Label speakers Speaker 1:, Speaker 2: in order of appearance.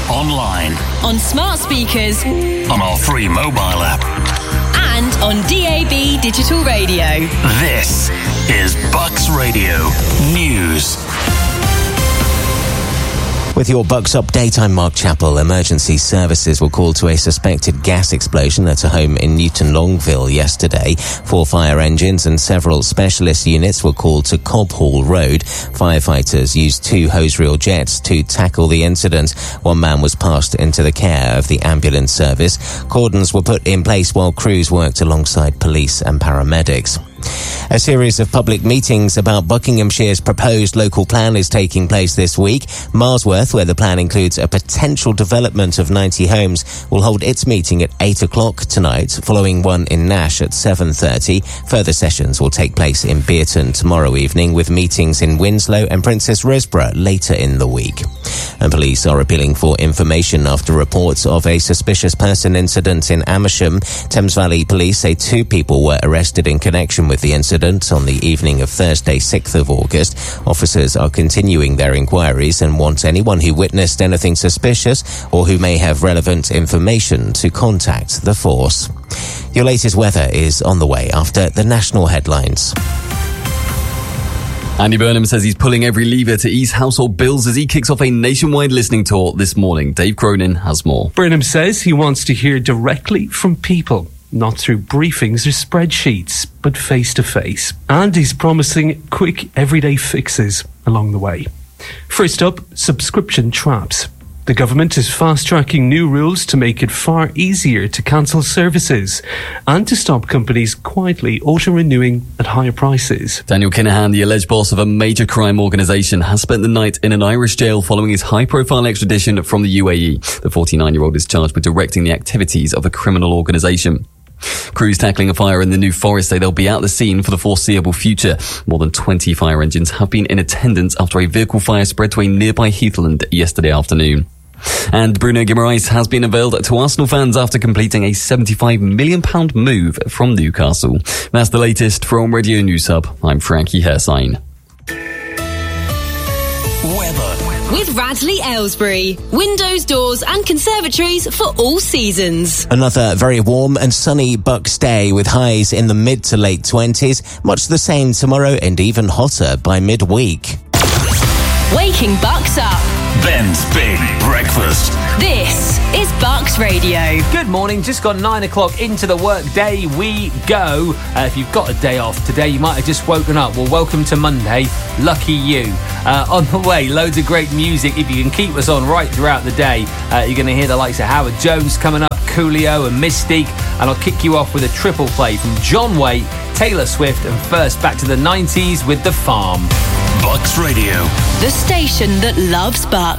Speaker 1: online,
Speaker 2: on smart speakers,
Speaker 1: on our free mobile app,
Speaker 2: and on DAB digital radio.
Speaker 1: This is Bucks Radio News.
Speaker 3: With your Bucks update, I'm Mark Chappell. Emergency services were called to a suspected gas explosion at a home in Newton Longville yesterday. 4 fire engines and several specialist units were called to Cobb Hall Road. Firefighters used 2 hose reel jets to tackle the incident. 1 man was passed into the care of the ambulance service. Cordons were put in place while crews worked alongside police and paramedics. A series of public meetings about Buckinghamshire's proposed local plan is taking place this week. Marsworth, where the plan includes a potential development of 90 homes, will hold its meeting at 8 o'clock tonight, following one in Nash at 7:30. Further sessions will take place in Bearton tomorrow evening, with meetings in Winslow and Princess Risborough later in the week. And police are appealing for information after reports of a suspicious person incident in Amersham. Thames Valley Police say 2 people were arrested in connection with the incident on the evening of Thursday, 6th of August. Officers are continuing their inquiries and want anyone who witnessed anything suspicious or who may have relevant information to contact the force. Your latest weather is on the way after the national headlines.
Speaker 4: Andy Burnham says he's pulling every lever to ease household bills as he kicks off a nationwide listening tour this morning. Dave Cronin has more.
Speaker 5: Burnham says he wants to hear directly from people, not through briefings or spreadsheets, but face-to-face. And he's promising quick, everyday fixes along the way. First up, subscription traps. The government is fast-tracking new rules to make it far easier to cancel services and to stop companies quietly auto-renewing at higher prices.
Speaker 4: Daniel Kinahan, the alleged boss of a major crime organisation, has spent the night in an Irish jail following his high-profile extradition from the UAE. The 49-year-old is charged with directing the activities of a criminal organisation. Crews tackling a fire in the New Forest say they'll be at the scene for the foreseeable future. More than 20 fire engines have been in attendance after a vehicle fire spread to a nearby heathland yesterday afternoon. And Bruno Guimaraes has been unveiled to Arsenal fans after completing a £75 million move from Newcastle. That's the latest from Radio News Hub. I'm Frankie Hersign.
Speaker 1: Weather.
Speaker 2: With Radley Aylesbury. Windows, doors and conservatories for all seasons.
Speaker 3: Another very warm and sunny Bucks day with highs in the mid to late 20s. Much the same tomorrow and even hotter by midweek.
Speaker 2: Waking Bucks up.
Speaker 1: Ben's Big Breakfast.
Speaker 2: This is Bucks Radio.
Speaker 6: Good morning, just gone 9 o'clock into the work day we go. If you've got a day off today, you might have just woken up. Well, welcome to Monday. Lucky you. On the way, loads of great music. If you can keep us on right throughout the day, you're going to hear the likes of Howard Jones coming up, Coolio and Mystique. And I'll kick you off with a triple play from John Waite, Taylor Swift, and first back to the 90s with The Farm.
Speaker 1: Bucks Radio.
Speaker 2: The station that loves Bucks.